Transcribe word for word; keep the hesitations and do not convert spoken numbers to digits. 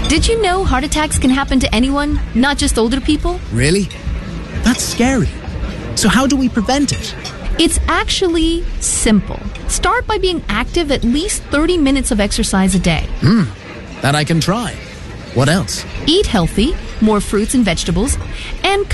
Did you know heart attacks can happen to anyone, not just older people? Really? That's scary. So how do we prevent it? It's actually simple. Start by being active at least thirty minutes of exercise a day. Hmm, that I can try. What else? Eat healthy, more fruits and vegetables, and